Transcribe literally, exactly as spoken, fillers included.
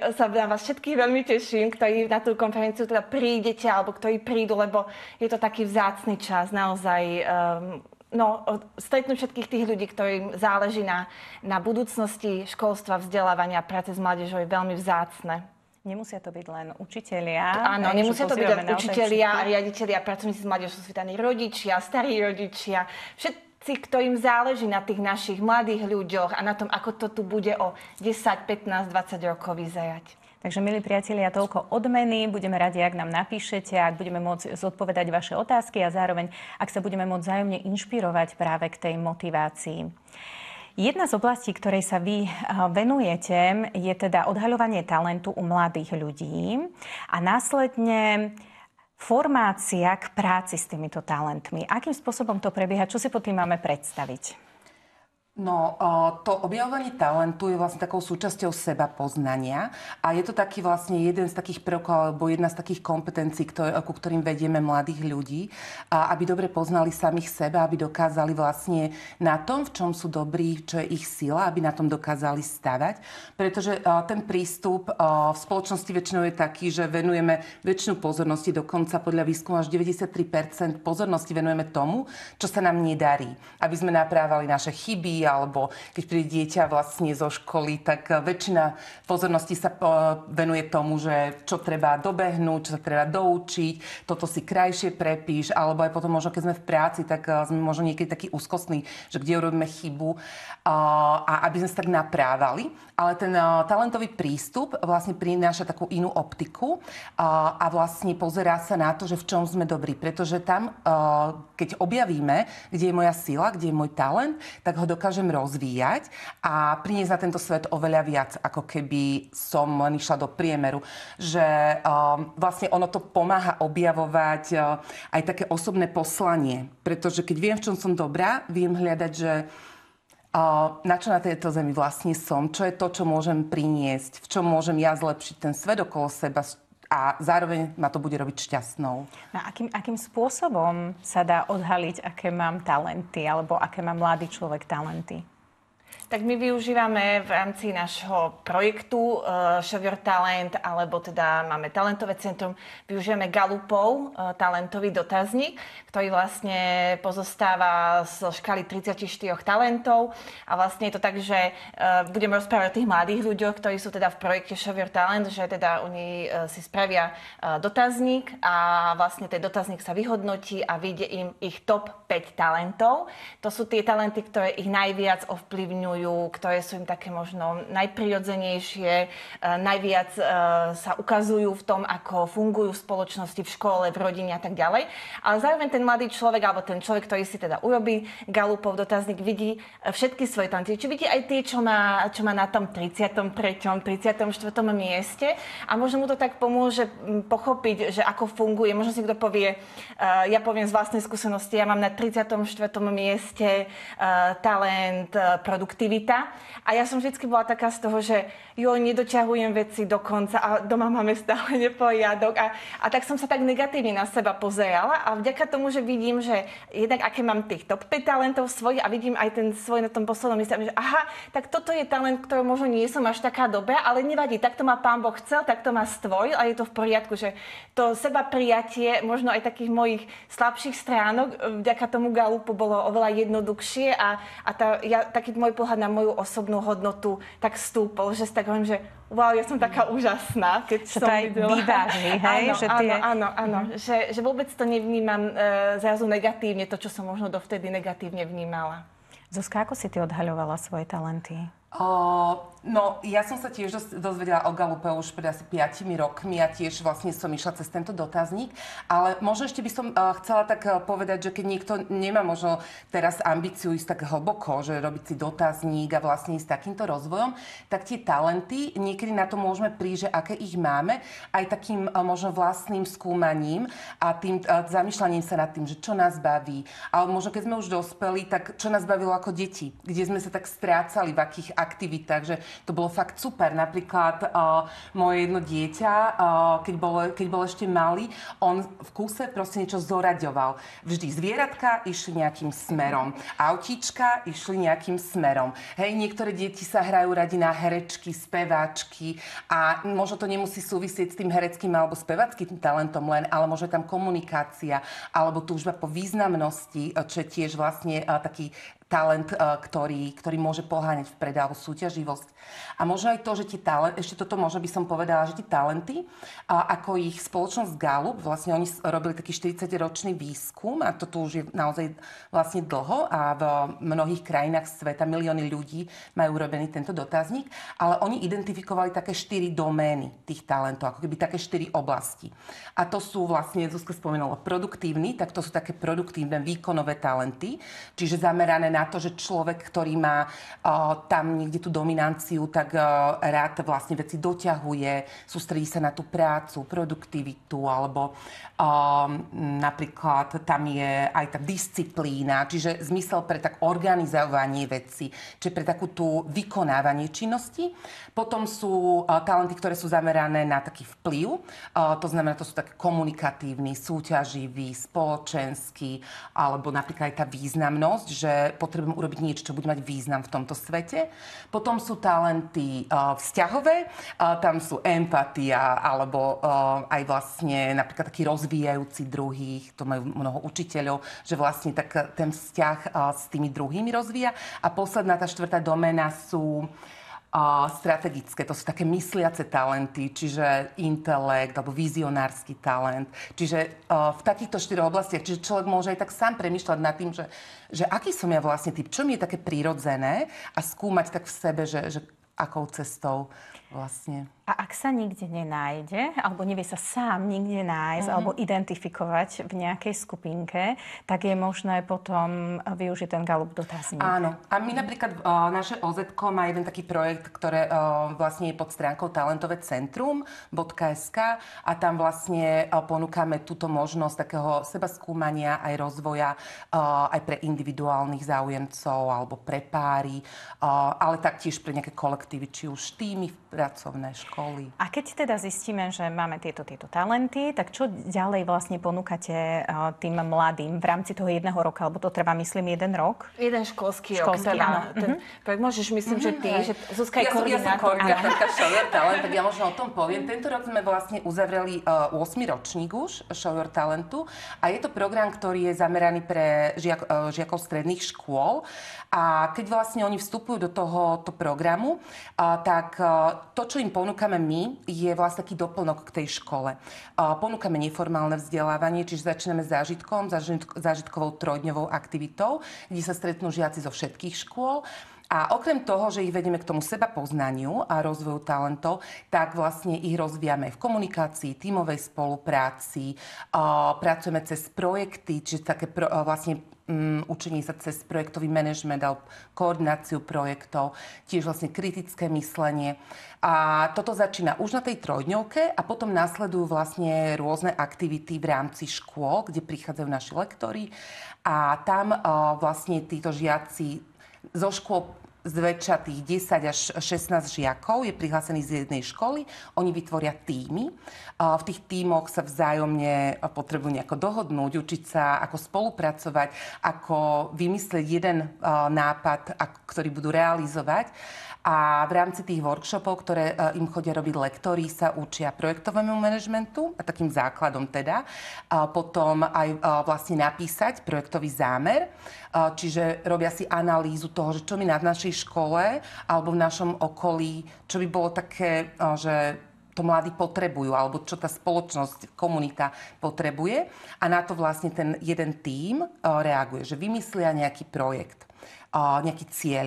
sa na vás všetkých veľmi teším, ktorí na tú konferenciu teda prídete, alebo ktorí prídu, lebo je to taký vzácny čas, naozaj. Um, No, stretnúť všetkých tých ľudí, ktorým záleží na, na budúcnosti školstva, vzdelávania a práce s mládežou je veľmi vzácne. Nemusia to byť len učitelia. Áno, nemusia to byť len učitelia a riaditelia, pracovníci s mládežou, sú tam rodičia, starí rodičia, všetci, ktorým záleží na tých našich mladých ľuďoch a na tom, ako to tu bude o desať, pätnásť, dvadsať rokov vyzerať. Takže, milí priatelia, toľko odmeny. Budeme radi, ak nám napíšete, ak budeme môcť zodpovedať vaše otázky a zároveň, ak sa budeme môcť vzájomne inšpirovať práve k tej motivácii. Jedna z oblastí, ktorej sa vy venujete, je teda odhaľovanie talentu u mladých ľudí a následne formácia k práci s týmito talentmi. Akým spôsobom to prebieha? Čo si pod tým máme predstaviť? No, to objavovanie talentu je vlastne takou súčasťou seba poznania a je to taký vlastne jeden z takých prvkov alebo jedna z takých kompetencií, ktoré, ku ktorým vedieme mladých ľudí, aby dobre poznali samých seba, aby dokázali vlastne na tom, v čom sú dobrí, čo je ich sila, aby na tom dokázali stavať. Pretože ten prístup v spoločnosti väčšinou je taký, že venujeme väčšinu pozornosti, dokonca podľa výskumu až deväťdesiattri percent pozornosti venujeme tomu, čo sa nám nedarí. Aby sme naprávali naše chyby, alebo keď príde dieťa vlastne zo školy, tak väčšina pozornosti sa venuje tomu, že čo treba dobehnúť, čo sa treba doučiť, toto si krajšie prepíš, alebo aj potom možno, keď sme v práci, tak sme možno niekedy takí úzkostní, že kde urobíme chybu a aby sme sa tak naprávali. Ale ten talentový prístup vlastne prináša takú inú optiku a vlastne pozerá sa na to, že v čom sme dobrí. Pretože tam, keď objavíme, kde je moja sila, kde je môj talent, tak ho dokážem rozvíjať a priniesť na tento svet oveľa viac, ako keby som len išla do priemeru. Že vlastne ono to pomáha objavovať aj také osobné poslanie. Pretože keď viem, v čom som dobrá, viem hľadať, že na čo na tejto zemi vlastne som, čo je to, čo môžem priniesť, v čom môžem ja zlepšiť ten svet okolo seba a zároveň ma to bude robiť šťastnou. No, akým, akým spôsobom sa dá odhaliť, aké mám talenty alebo aké má mladý človek talenty? Tak my využívame v rámci nášho projektu uh, Show Your Talent, alebo teda máme talentové centrum, využívame Galupov uh, talentový dotazník, ktorý vlastne pozostáva zo škály tridsaťštyri talentov a vlastne je to tak, že uh, budeme rozprávať o tých mladých ľuďoch, ktorí sú teda v projekte Show Your Talent, že teda oni uh, si spravia uh, dotazník a vlastne ten dotazník sa vyhodnotí a vyjde im ich top päť talentov. To sú tie talenty, ktoré ich najviac ovplyvňujú, ktoré sú im také možno najprirodzenejšie, najviac sa ukazujú v tom, ako fungujú v spoločnosti, v škole, v rodine a tak ďalej. Ale zároveň ten mladý človek, alebo ten človek, ktorý si teda urobí Galupov dotazník, vidí všetky svoje talenty. Či vidí aj tie, čo má, čo má na tom tridsiatom treťom, tridsiatom štvrtom mieste a možno mu to tak pomôže pochopiť, že ako funguje. Možno si kto povie, ja poviem z vlastnej skúsenosti, ja mám na tridsiatom štvrtom mieste talent produktivity. A ja som vždycky bola taká z toho, že jo, nedoťahujem veci do konca a doma máme stále neporiadok. A, a tak som sa tak negatívne na seba pozerala a vďaka tomu, že vidím, že jednak aké mám tých top päť talentov svojich a vidím aj ten svoj na tom poslednom mieste, že aha, tak toto je talent, ktorý možno nie som až taká dobrá, ale nevadí, takto ma Pán Boh chcel, takto ma stvoril a je to v poriadku, že to seba prijatie možno aj takých mojich slabších stránok vďaka tomu Galupu bolo oveľa jednoduchšie a, a tá, ja, taký môj pohľad na moju osobnú hodnotu tak stúpol, že si tak hovorím, že wow, ja som taká úžasná, keď čo som to aj vyváži, hej? Áno, že áno, tie... áno, áno. Mm-hmm. Že, že vôbec to nevnímam e, zrazu negatívne, to, čo som možno dovtedy negatívne vnímala. Zuzka, ako si ty odhaľovala svoje talenty? Uh, no, ja som sa tiež dos- dozvedela o Galupe už pred asi piatimi rokmi a tiež vlastne som išla cez tento dotazník. Ale možno ešte by som uh, chcela tak uh, povedať, že keď niekto nemá možno teraz ambíciu ísť tak hlboko, že robiť si dotazník a vlastne ísť takýmto rozvojom, tak tie talenty, niekedy na to môžeme prísť, že aké ich máme, aj takým uh, možno vlastným skúmaním a tým uh, zamýšľaním sa nad tým, že čo nás baví. Ale možno keď sme už dospeli, tak čo nás bavilo ako deti, kde sme sa tak strácali, v akých aktivitách, že to bolo fakt super. Napríklad uh, moje jedno dieťa, uh, keď, bol, keď bol ešte malý, on v kúse proste niečo zoraďoval. Vždy zvieratka išli nejakým smerom, autíčka išli nejakým smerom. Hej, niektoré deti sa hrajú radi na herečky, speváčky a možno to nemusí súvisieť s tým hereckým alebo speváckým talentom len, ale možno tam komunikácia alebo túžba po významnosti, čo je tiež vlastne uh, taký talent, ktorý, ktorý môže poháňať vpred alebo súťaživosť. A možno aj to, že tie talenty, ešte toto možno by som povedala, že tie talenty, ako ich spoločnosť Gallup, vlastne oni robili taký štyridsaťročný výskum a to tu už je naozaj vlastne dlho a v mnohých krajinách sveta milióny ľudí majú urobený tento dotazník, ale oni identifikovali také štyri domény tých talentov, ako keby také štyri oblasti. A to sú vlastne, Zuzka spomenula, produktívny, tak to sú také produktívne výkonové talenty, čiže zamerané na to, že človek, ktorý má uh, tam niekde tú dominanciu, tak uh, rád vlastne veci doťahuje, sústredí sa na tú prácu, produktivitu, alebo uh, napríklad tam je aj tá disciplína, čiže zmysel pre tak organizovanie veci, čiže pre takú tú vykonávanie činnosti. Potom sú uh, talenty, ktoré sú zamerané na taký vplyv, uh, to znamená, to sú také komunikatívny, súťaživý, spoločenský, alebo napríklad aj tá významnosť, že potrebujem urobiť niečo, čo bude mať význam v tomto svete. Potom sú talenty uh, vzťahové, uh, tam sú empatia, alebo uh, aj vlastne napríklad taký rozvíjajúci druhých, to majú mnoho učiteľov, že vlastne tak ten vzťah uh, s tými druhými rozvíja. A posledná, tá štvrtá doména sú Uh, strategické, to sú také mysliace talenty, čiže intelekt alebo vizionársky talent. Čiže uh, v takýchto štyroch oblastiach, čiže človek môže aj tak sám premýšľať nad tým, že, že aký som ja vlastne typ, čo mi je také prirodzené a skúmať tak v sebe, že, že akou cestou vlastne. A ak sa nikde nenájde, alebo nevie sa sám nikde nájsť, mm-hmm. alebo identifikovať v nejakej skupinke, tak je možné potom využiť ten Gallup dotazník. Áno. A my napríklad, uh, naše ó zet ká má jeden taký projekt, ktoré uh, vlastne je pod stránkou talentové centrum bodka es ká a tam vlastne uh, ponúkame túto možnosť takého seba skúmania aj rozvoja uh, aj pre individuálnych záujemcov alebo pre páry, uh, ale taktiež pre nejaké kolektívy, či už týmy, pracovné školy. A keď teda zistíme, že máme tieto, tieto talenty, tak čo ďalej vlastne ponúkate uh, tým mladým v rámci toho jedného roka? Alebo to trvá, myslím, jeden rok? Jeden školský, školský rok. Teda, ten mm-hmm. projekt môžeš, myslím, mm-hmm. že ty, že Zuzka je ja koordinátor. Ja som koordinátorka Show Your Talent, tak ja možno o tom poviem. Tento rok sme vlastne uzavreli uh, ôsmy ročník už Show Your Talentu a je to program, ktorý je zameraný pre žiak, uh, žiakov stredných škôl. A keď vlastne oni vstupujú do tohoto programu, uh, tak uh, to, čo im ponúkame my, je vlastne taký doplnok k tej škole. Uh, ponúkame neformálne vzdelávanie, čiže začíname zážitkom, zážitk- zážitkovou trojdňovou aktivitou, kde sa stretnú žiaci zo všetkých škôl. A okrem toho, že ich vedieme k tomu seba poznaniu a rozvoju talentov, tak vlastne ich rozvíjame v komunikácii, tímovej spolupráci, uh, pracujeme cez projekty, čiže také pro, uh, vlastne um, učenie sa cez projektový manažment alebo koordináciu projektov, tiež vlastne kritické myslenie. A toto začína už na tej trojdňovke a potom následujú vlastne rôzne aktivity v rámci škôl, kde prichádzajú naši lektori a tam uh, vlastne títo žiaci zo škôl zväčša tých desať až šestnásť žiakov je prihlásených z jednej školy. Oni vytvoria tímy. V tých tímoch sa vzájomne potrebujú nejako dohodnúť, učiť sa, ako spolupracovať, ako vymyslieť jeden nápad, ktorý budú realizovať. A v rámci tých workshopov, ktoré im chodia robiť lektori, sa učia projektovému manažmentu, a takým základom teda. A potom aj vlastne napísať projektový zámer, čiže robia si analýzu toho, že čo mi na našej škole alebo v našom okolí, čo by bolo také, že to mladí potrebujú, alebo čo tá spoločnosť, komunita potrebuje. A na to vlastne ten jeden tím reaguje, že vymyslia nejaký projekt, nejaký cieľ.